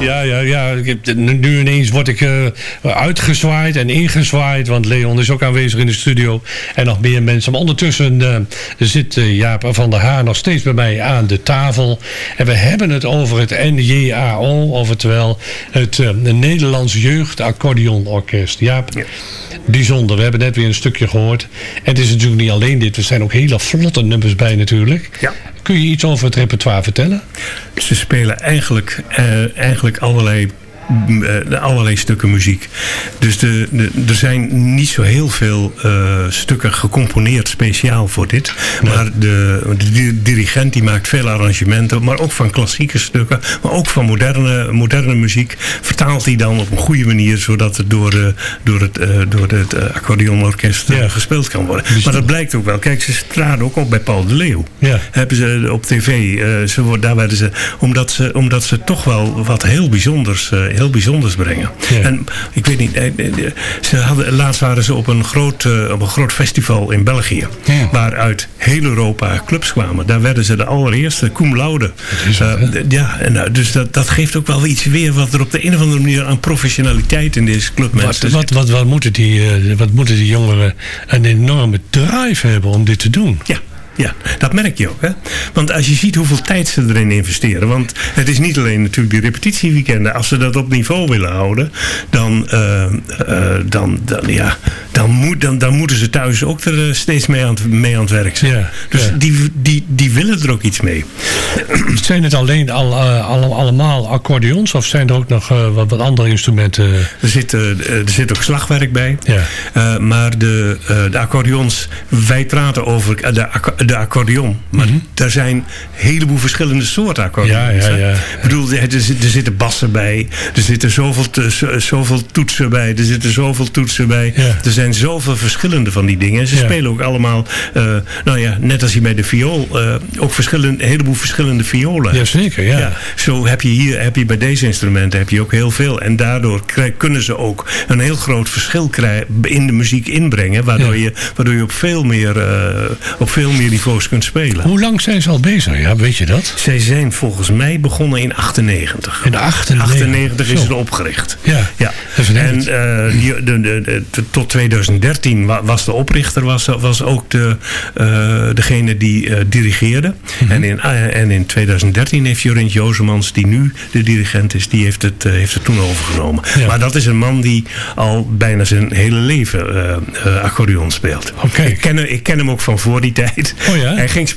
Ja. Nu ineens word ik uitgezwaaid en ingezwaaid. Want Leon is ook aanwezig in de studio. En nog meer mensen. Maar ondertussen zit Jaap van der Haar nog steeds bij mij aan de tafel. En we hebben het over het NJAO. Oftewel het Nederlands Jeugd Accordeon Orkest. Jaap, bijzonder. We hebben net weer een stukje gehoord. En het is natuurlijk niet alleen dit. Er zijn ook hele vlotte nummers bij natuurlijk. Ja. Kun je iets over het repertoire vertellen? Ze spelen eigenlijk allerlei stukken muziek. Dus er zijn niet zo heel veel stukken gecomponeerd speciaal voor dit. Nee. Maar de dirigent die maakt veel arrangementen, maar ook van klassieke stukken, maar ook van moderne muziek, vertaalt hij dan op een goede manier, zodat het door het accordeonorkest gespeeld kan worden. Maar dat blijkt ook wel. Kijk, ze traden ook op bij Paul de Leeuw. Ja. Hebben ze op tv. Daar werden ze, omdat ze toch wel wat heel bijzonders brengen. Ja. En ik weet niet, laatst waren ze op een groot festival in België. Ja. Waar uit heel Europa clubs kwamen. Daar werden ze de allereerste cum laude. Dus dat geeft ook wel iets weer wat er op de een of andere manier aan professionaliteit in deze clubmensen zit. Wat moeten die jongeren een enorme drive hebben om dit te doen? Ja, dat merk je ook. Hè? Want als je ziet hoeveel tijd ze erin investeren. Want het is niet alleen natuurlijk die repetitieweekenden. Als ze dat op niveau willen houden. Dan moeten ze thuis ook er steeds mee aan het werk zijn. Ja, dus die willen er ook iets mee. Zijn het alleen allemaal accordeons? Of zijn er ook nog wat andere instrumenten? Er zit ook slagwerk bij. Ja. Maar de accordeons. Wij praten over de accordeon. Maar er zijn een heleboel verschillende soorten accordeons. Ja. Ik bedoel, er zitten bassen bij. Er zitten zoveel toetsen bij. Er zitten zoveel toetsen bij. Ja. Er zijn zoveel verschillende van die dingen. En ze spelen ook allemaal, net als je bij de viool, ook een heleboel verschillende violen. Jazeker, ja. Zo heb je bij deze instrumenten heb je ook heel veel. En daardoor kunnen ze ook een heel groot verschil in de muziek inbrengen. Waardoor je op veel meer niveaus kunt spelen. Hoe lang zijn ze al bezig? Ja, weet je dat? Zij zijn volgens mij begonnen in 98. In 98 is het opgericht. Ja. En tot 2013 was de oprichter was ook degene die dirigeerde. En in 2013 heeft Jorint Jozemans, die nu de dirigent is, die heeft het toen overgenomen. Ja. Maar dat is een man die al bijna zijn hele leven accordeon speelt. Okay. Ik ken hem ook van voor die tijd. Oh ja? Hij ging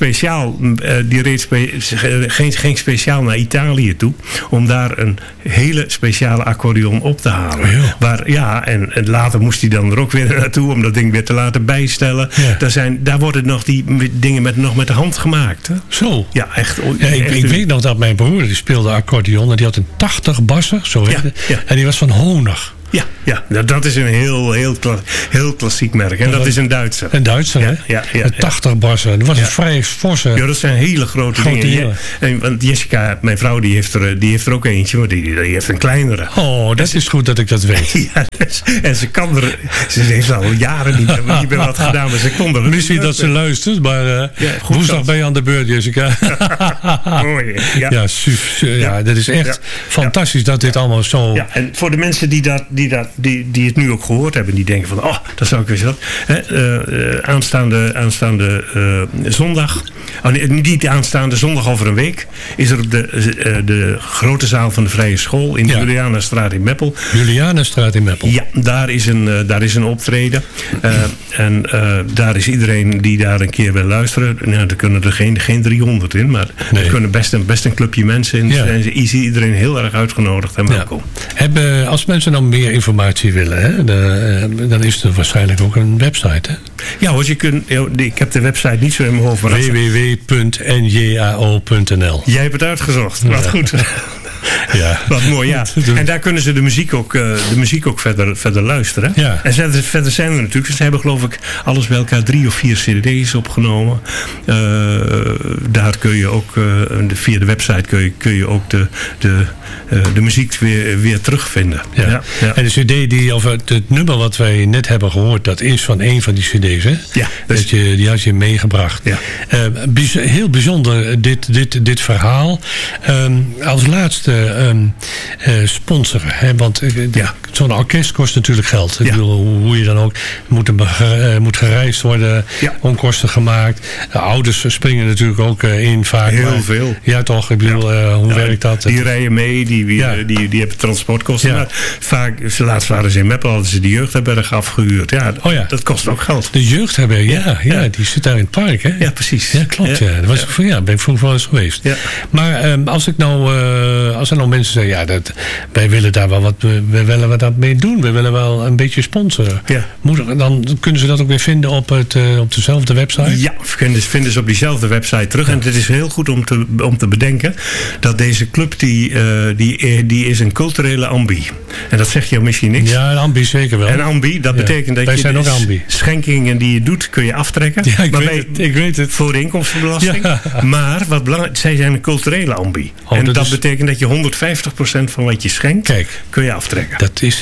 ging speciaal naar Italië toe om daar een hele speciale accordeon op te halen. Oh ja. En later moest hij dan er ook weer naartoe om dat ding weer te laten bijstellen. Ja. Daar worden nog die dingen met de hand gemaakt. Hè? Zo? Ja, echt. Ik weet nog dat mijn broer die speelde accordeon en die had een 80 bassen, zo heet het. Ja. En die was van Honig. Ja, dat is een heel klassiek merk. En dat is een Duitser. Een Duitser, hè? Ja. 80 bassen. Dat was een vrij forse. Ja, dat zijn hele grote dingen. Want Jessica, mijn vrouw, die heeft er ook eentje. Maar die heeft een kleinere. Oh, dat is goed dat ik dat weet. En ze heeft al jaren niet meer wat gedaan. Maar ze kon er. Misschien dat ze luistert, maar woensdag ben je aan de beurt, Jessica. Mooi. Ja, dat is echt fantastisch dat dit allemaal zo... Ja, en voor de mensen die het nu ook gehoord hebben, die denken van, dat zou ik weer zo. Aanstaande zondag, niet aanstaande zondag over een week, is er op de grote zaal van de Vrije School in de Julianastraat in Meppel. Julianastraat in Meppel. Ja, daar is een optreden. En daar is iedereen die daar een keer wil luisteren. Nou, er kunnen er geen 300 in, maar er kunnen best een clubje mensen in. Ja. En is iedereen heel erg uitgenodigd en welkom. Als mensen dan meer informatie willen, hè, dan is er waarschijnlijk ook een website, hè? Ja hoor, ik heb de website niet zo in mijn hoofd. www.njao.nl. Jij hebt het uitgezocht, wat goed. Ja. Wat mooi, ja. En daar kunnen ze de muziek ook verder luisteren. Ja. En verder zijn er natuurlijk, ze hebben geloof ik alles bij elkaar 3 of 4 cd's opgenomen. Daar kun je ook, via de website kun je ook de muziek weer terugvinden. Ja. Ja. Ja. En de cd of het nummer wat wij net hebben gehoord, dat is van een van die cd's, hè? Ja. Die had je meegebracht. Ja. Heel bijzonder dit verhaal. Als laatste sponsoren. Hè? Want zo'n orkest kost natuurlijk geld. Ik bedoel, hoe je dan ook moet gereisd worden, onkosten gemaakt. De ouders springen natuurlijk ook in vaak. Heel veel. Ja toch, ik bedoel, hoe werkt dat? Die rijden mee, die hebben transportkosten. Ja. Vaak, laatst waren ze in Meppel, hadden ze de jeugdherberg afgehuurd. Ja, dat kost ook geld. De jeugdherberg, die zit daar in het park, hè? Ja, precies. Ja, klopt. Ja. Dat was, ben ik vroeger wel eens geweest. Ja. Maar als er nou mensen zeggen, wij willen daar wel we willen wat dat mee doen. We willen wel een beetje sponsoren. Ja. Dan kunnen ze dat ook weer vinden op dezelfde website? Ja, vinden ze op diezelfde website terug. Ja. En het is heel goed om te bedenken dat deze club die is een culturele ambi. En dat zegt jou misschien niks. Ja, een ambi zeker wel. Een ambi, dat betekent dat wij zijn ook ambi. Schenkingen die je doet, kun je aftrekken. Ja, ik weet het. Voor de inkomstenbelasting. Ja. Maar wat belangrijk, zij zijn een culturele ambi. En dat betekent dat je 150% van wat je schenkt, kun je aftrekken. Dat is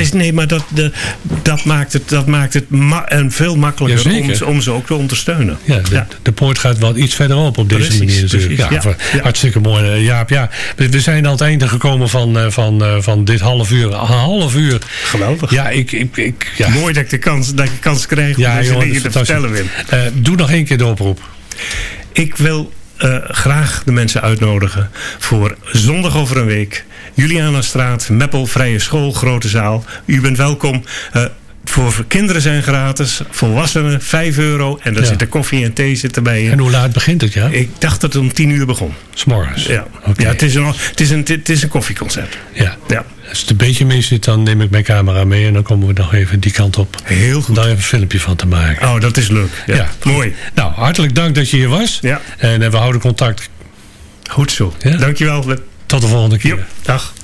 dat maakt het veel makkelijker om ze ook te ondersteunen. Ja, de poort gaat wel iets verderop op deze manier natuurlijk. Hartstikke mooi, Jaap. Ja, we zijn aan het einde gekomen van dit half uur. Een half uur. Geweldig. Ja, mooi dat je kans krijgt om deze dingen te vertellen, Wim. Doe nog één keer de oproep. Ik wil graag de mensen uitnodigen voor zondag over een week. Julianastraat, Meppel, Vrije School, Grote Zaal. U bent welkom. Voor kinderen zijn gratis, volwassenen €5 en daar zit koffie en thee erbij in. En hoe laat begint het, Ik dacht dat het om 10:00 begon. 's Morgens? Ja. Okay. Ja, het is een koffieconcert. Ja. Als het een beetje mee zit, dan neem ik mijn camera mee en dan komen we nog even die kant op. Heel goed. Om daar even een filmpje van te maken. Oh, dat is leuk. Ja. Mooi. Nou, hartelijk dank dat je hier was. Ja. En we houden contact. Goed zo. Ja? Dankjewel. Tot de volgende keer. Dag.